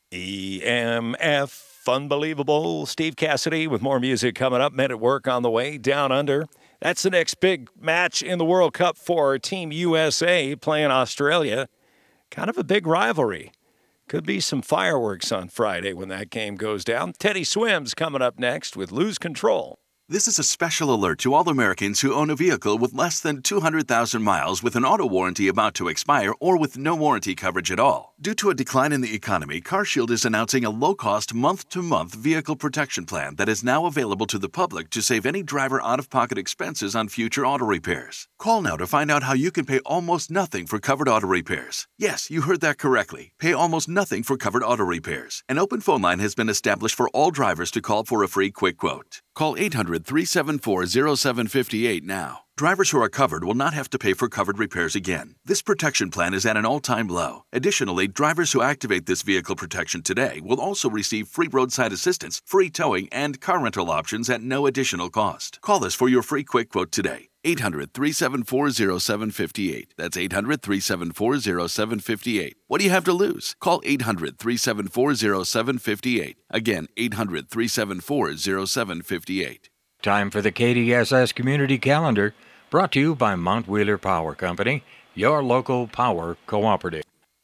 EMF, unbelievable. Steve Cassidy with more music coming up. Men at Work on the way. Down Under. That's the next big match in the World Cup for Team USA playing Australia. Kind of a big rivalry. Could be some fireworks on Friday when that game goes down. Teddy Swims coming up next with Lose Control. This is a special alert to all Americans who own a vehicle with less than 200,000 miles with an auto warranty about to expire or with no warranty coverage at all. Due to a decline in the economy, CarShield is announcing a low-cost month-to-month vehicle protection plan that is now available to the public to save any driver out-of-pocket expenses on future auto repairs. Call now to find out how you can pay almost nothing for covered auto repairs. Yes, you heard that correctly. Pay almost nothing for covered auto repairs. An open phone line has been established for all drivers to call for a free quick quote. Call 800-374-0758 now. Drivers who are covered will not have to pay for covered repairs again. This protection plan is at an all-time low. Additionally, drivers who activate this vehicle protection today will also receive free roadside assistance, free towing, and car rental options at no additional cost. Call us for your free quick quote today. 800-374-0758. That's 800-374-0758. What do you have to lose? Call 800-374-0758. Again, 800-374-0758. Time for the KDSS Community Calendar, brought to you by Mount Wheeler Power Company, your local power cooperative.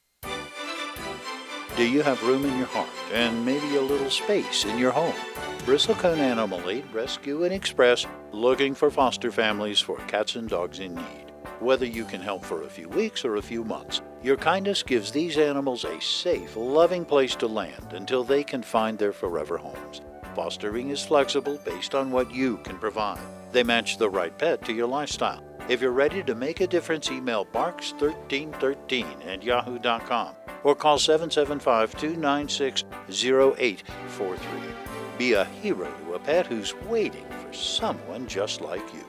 Do you have room in your heart and maybe a little space in your home? Bristlecone Animal Aid Rescue and Express looking for foster families for cats and dogs in need. Whether you can help for a few weeks or a few months, your kindness gives these animals a safe, loving place to land until they can find their forever homes. Fostering is flexible based on what you can provide. They match the right pet to your lifestyle. If you're ready to make a difference, email barks1313@yahoo.com or call 775-296-0843. Be a hero to a pet who's waiting for someone just like you.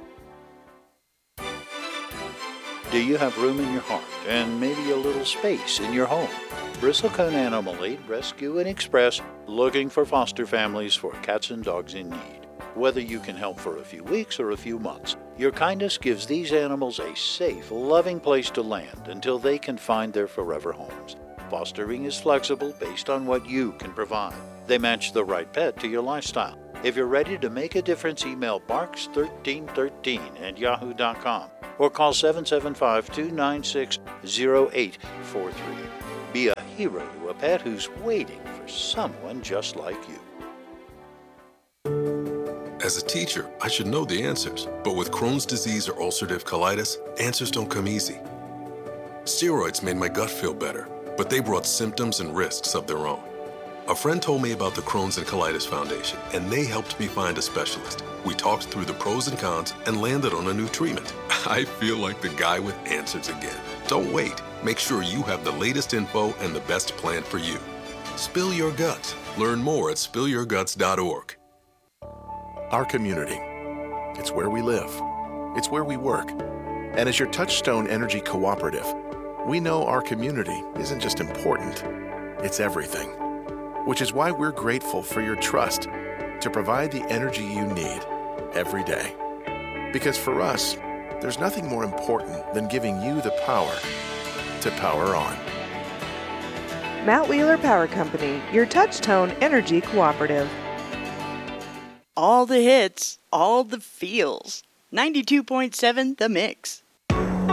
Do you have room in your heart and maybe a little space in your home? Bristlecone Animal Aid Rescue and Express looking for foster families for cats and dogs in need. Whether you can help for a few weeks or a few months, your kindness gives these animals a safe, loving place to land until they can find their forever homes. Fostering is flexible based on what you can provide. They match the right pet to your lifestyle. If you're ready to make a difference, email barks1313@yahoo.com or call 775-296-0843. Be a hero to a pet who's waiting for someone just like you. As a teacher, I should know the answers, but with Crohn's disease or ulcerative colitis, answers don't come easy. Steroids made my gut feel better, but they brought symptoms and risks of their own. A friend told me about the Crohn's and Colitis Foundation, and they helped me find a specialist. We talked through the pros and cons and landed on a new treatment. I feel like the guy with answers again. Don't wait. Make sure you have the latest info and the best plan for you. Spill your guts. Learn more at spillyourguts.org. Our community. It's where we live. It's where we work. And as your Touchstone Energy Cooperative, we know our community isn't just important, it's everything. Which is why we're grateful for your trust to provide the energy you need every day. Because for us, there's nothing more important than giving you the power to power on. Mount Wheeler Power Company, your Touchstone Energy Cooperative. All the hits, all the feels. 92.7 The Mix.